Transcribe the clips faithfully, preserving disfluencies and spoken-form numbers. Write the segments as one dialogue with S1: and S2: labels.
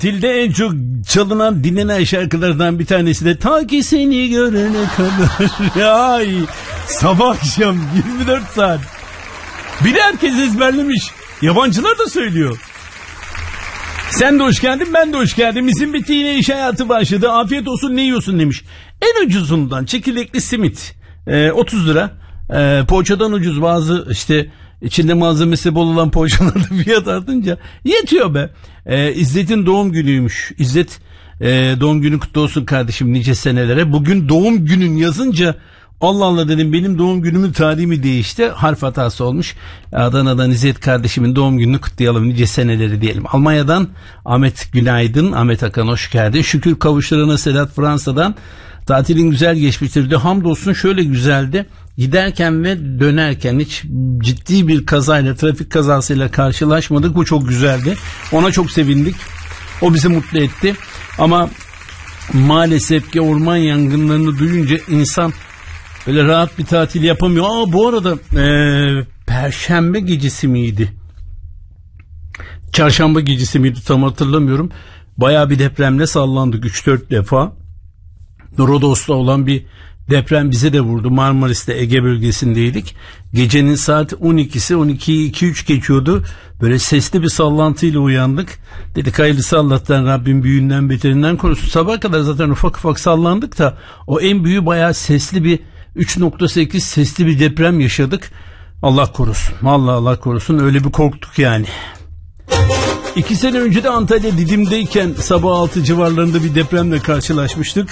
S1: Tatilde en çok çalınan, dinlenen şarkılardan bir tanesi de Ta ki seni görene kadar. Ay, sabah akşam yirmi dört saat. Bir de herkes ezberlemiş. Yabancılar da söylüyor. Sen de hoş geldin, ben de hoş geldim. İzin bitti, yine iş hayatı başladı. Afiyet olsun, ne yiyorsun demiş. En ucuzundan çekirdekli simit ee, otuz lira. Ee, poğaçadan ucuz, bazı işte içinde malzemesi bol olan poğaçalarda fiyat artınca yetiyor be. Ee, İzzet'in doğum günüymüş. İzzet, e, doğum günün kutlu olsun kardeşim, nice senelere. Bugün doğum günün yazınca Allah Allah dedim, benim doğum günümün tarihi mi değişti? Harf hatası olmuş. Adana'dan İzzet kardeşimin doğum gününü kutlayalım, nice seneleri diyelim. Almanya'dan Ahmet günaydın. Ahmet Akan hoş geldin. Şükür kavuşturana Sedat Fransa'dan. Tatilin güzel geçmiştir. De hamdolsun şöyle güzeldi. Giderken ve dönerken hiç ciddi bir kazayla, trafik kazasıyla karşılaşmadık. Bu çok güzeldi. Ona çok sevindik. O bizi mutlu etti. Ama maalesef ki orman yangınlarını duyunca insan böyle rahat bir tatil yapamıyor. Aa, bu arada ee, Perşembe gecesi miydi? Çarşamba gecesi miydi? Tam hatırlamıyorum. Bayağı bir depremle sallandık üç dört defa. Rodos'ta olan bir deprem bize de vurdu. Marmaris'te, Ege bölgesindeydik. Gecenin saat on ikisi, on ikiyi iki üç geçiyordu. Böyle sesli bir sallantıyla uyandık. Dedik hayırlısı, Allah'tan, Rabbim büyüğünden beterinden korusun. Sabah kadar zaten ufak ufak sallandık da o en büyüğü bayağı sesli bir üç nokta sekiz sesli bir deprem yaşadık. Allah korusun. Allah Allah korusun. Öyle bir korktuk yani. İki sene önce de Antalya Didim'deyken sabah altı civarlarında bir depremle karşılaşmıştık.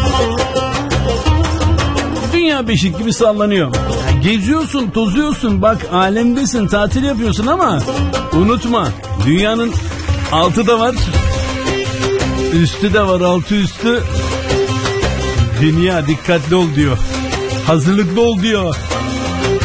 S1: Dünya beşik gibi sallanıyor. Yani geziyorsun, tozuyorsun, bak alemdesin, tatil yapıyorsun ama unutma, dünyanın altı da var, üstü de var, altı üstü. Dünya dikkatli ol diyor. Hazırlıklı ol diyor.